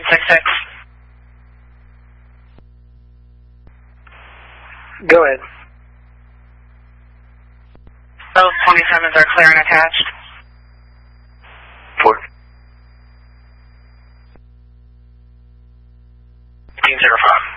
766. Go ahead. Those 27s are clear and attached. 4. 1505.